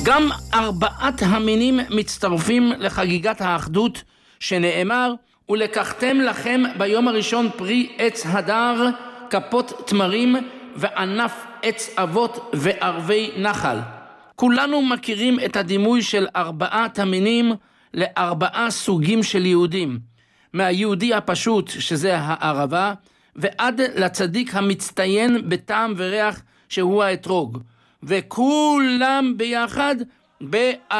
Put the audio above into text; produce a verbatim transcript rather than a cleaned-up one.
גם ארבעת המינים מצטרפים לחגיגת האחדות שנאמר, ולקחתם לכם ביום הראשון פרי עץ הדר, כפות תמרים וענף עץ אבות וערבי נחל. כולנו מכירים את הדימוי של ארבעת המינים לארבעה סוגים של יהודים. מהיהודי הפשוט שזה הערבה, ועד לצדיק המצטיין בטעם וריח שהוא האתרוג. וכולם ביחד בארבעה.